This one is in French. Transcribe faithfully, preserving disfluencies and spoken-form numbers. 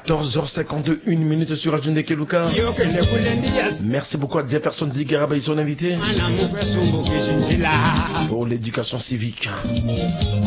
quatorze heures cinquante-et-une minutes sur Radio Ndekeluka. Merci beaucoup à Jefferson Zigaraba et son invité pour l'éducation civique.